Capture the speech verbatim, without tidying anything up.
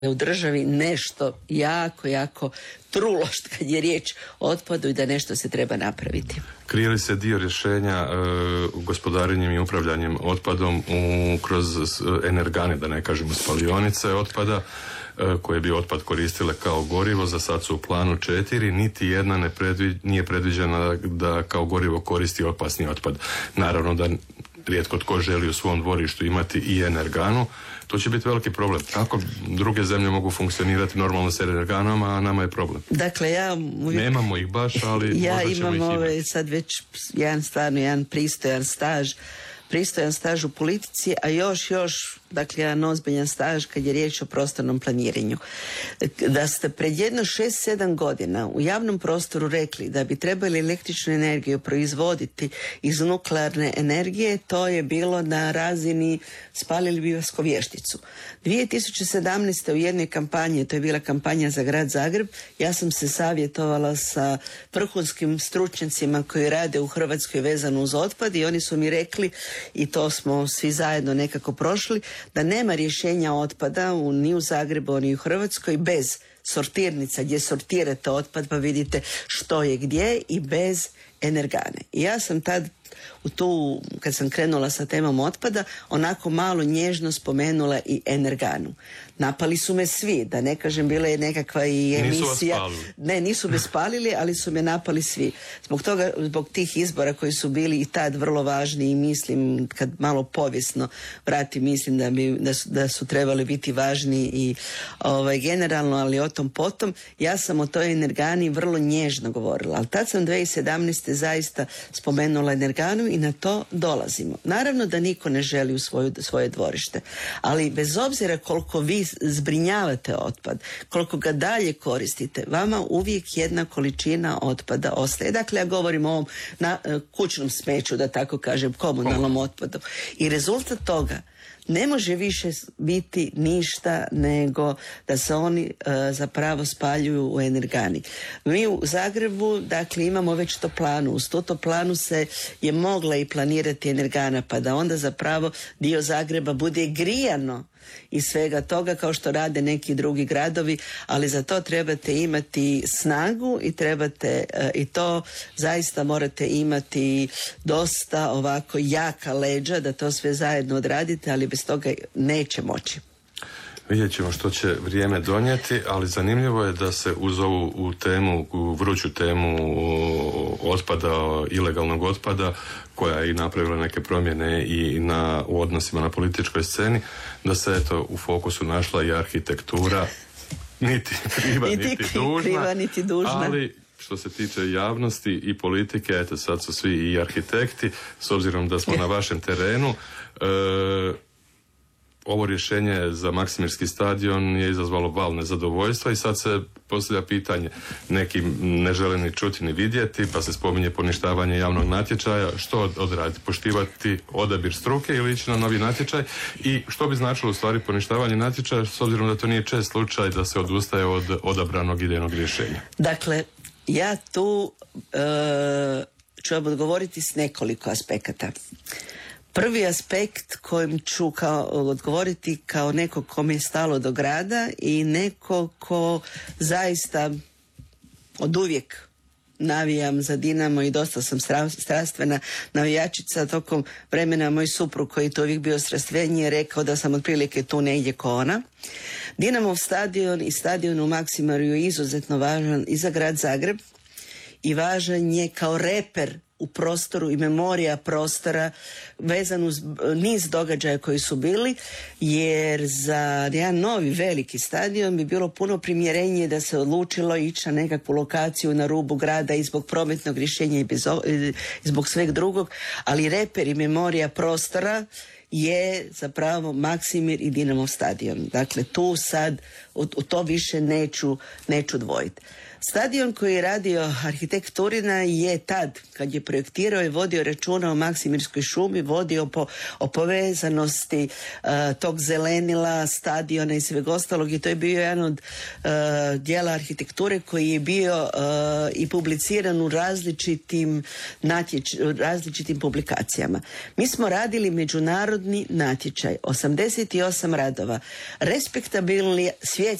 u državi nešto jako, jako trulo kad je riječ o otpadu i da nešto se treba napraviti. Krije li se dio rješenja e, gospodarenjem i upravljanjem otpadom u, kroz energane, da ne kažemo spalionice otpada, e, koje bi otpad koristile kao gorivo? Za sad su u planu četiri, niti jedna ne predvi, nije predviđena da kao gorivo koristi opasni otpad. Naravno da rijetko tko želi u svom dvorištu imati i energanu. To će biti veliki problem. Kako druge zemlje mogu funkcionirati normalno s energanama, a nama je problem. Dakle, ja uvijek, nemamo ih baš, ali ja možda ćemo ih imati. imam ove, sad već jedan stvarno, jedan pristojan staž, pristojan staž u politici, a još, još, dakle, jedan ozbiljan staž kad je riječ o prostornom planiranju. Da ste pred jedno šest sedam godina u javnom prostoru rekli da bi trebali električnu energiju proizvoditi iz nuklearne energije, to je bilo na razini spalili bi vas ko vješticu. dvije tisuće sedamnaeste. u jednoj kampanji, to je bila kampanja za grad Zagreb, ja sam se savjetovala sa vrhunskim stručnjacima koji rade u Hrvatskoj vezano uz otpad i oni su mi rekli, i to smo svi zajedno nekako prošli, da nema rješenja otpada u, ni u Zagrebu, ni u Hrvatskoj bez sortirnica gdje sortirate otpad pa vidite što je gdje i bez energane. I ja sam tad u tu, kad sam krenula sa temom otpada, onako malo nježno spomenula i energanu. Napali su me svi, da ne kažem, bila je nekakva i emisija. Nisu ne, nisu me spalili, ali su me napali svi. Zbog toga, zbog tih izbora koji su bili i tad vrlo važni i mislim, kad malo povijesno vratim, mislim da, bi, da, su, da su trebali biti važni i ovaj, generalno, ali o tom potom. Ja sam o toj energani vrlo nježno govorila, ali tad sam dvije tisuće sedamnaeste. zaista spomenula energanu i na to dolazimo. Naravno da niko ne želi u svoju, svoje dvorište, ali bez obzira koliko vi zbrinjavate otpad, koliko ga dalje koristite, vama uvijek jedna količina otpada ostaje. Dakle, ja govorim o ovom na, kućnom smeću, da tako kažem, komunalnom otpadu. I rezultat toga ne može više biti ništa nego da se oni uh, zapravo spaljuju u energani. Mi u Zagrebu, dakle, imamo već toplanu. Uz tu toplanu se je mogla i planirati energana, pa da onda zapravo dio Zagreba bude grijano i svega toga kao što rade neki drugi gradovi, ali za to trebate imati snagu i trebate uh, i to zaista morate imati dosta ovako jaka leđa da to sve zajedno odradite, ali bez toga neće moći. Vidjet ćemo što će vrijeme donijeti, ali zanimljivo je da se uz ovu u temu, u vruću temu otpada, ilegalnog otpada, koja je i napravila neke promjene i na, u odnosima na političkoj sceni, da se eto u fokusu našla i arhitektura, niti kriva, niti, niti, dužna, kriva, niti dužna, ali što se tiče javnosti i politike, eto sad su svi i arhitekti, s obzirom da smo na vašem terenu. E, Ovo rješenje za Maksimirski stadion je izazvalo val nezadovoljstva i sad se postavlja pitanje, neki ne žele ni čuti ni vidjeti, pa se spominje poništavanje javnog natječaja. Što odraditi? Poštivati odabir struke ili ići na novi natječaj? I što bi značilo u stvari poništavanje natječaja, s obzirom da to nije čest slučaj da se odustaje od odabranog idejnog rješenja? Dakle, ja tu e, ću vam odgovoriti s nekoliko aspekata. Prvi aspekt kojim ću kao, odgovoriti kao neko kome je stalo do grada i neko ko zaista od uvijek navijam za Dinamo i dosta sam strastvena navijačica. Tokom vremena moj suprug koji je to uvijek bio strastveniji je rekao da sam otprilike tu negdje ko ona. Dinamov stadion i stadion u Maksimiru je izuzetno važan i za grad Zagreb i važan je kao reper u prostoru i memorija prostora vezan uz niz događaja koji su bili, jer za jedan novi veliki stadion bi bilo puno primjerenije da se odlučilo ići na nekakvu lokaciju na rubu grada i zbog prometnog rješenja i, bez, i zbog sveg drugog, ali reper i memorija prostora je zapravo Maksimir i Dinamov stadion. Dakle, tu sad u, u to više neću, neću dvojiti. Stadion koji je radio arhitekt Turina je tad, kad je projektirao i vodio računa o Maksimirskoj šumi, vodio po, o povezanosti uh, tog zelenila, stadiona i sveg ostalog, i to je bio jedan od uh, dijela arhitekture koji je bio uh, i publiciran u različitim natječ, različitim publikacijama. Mi smo radili međunarodni natječaj, osamdeset osam radova, respektabilni svjetski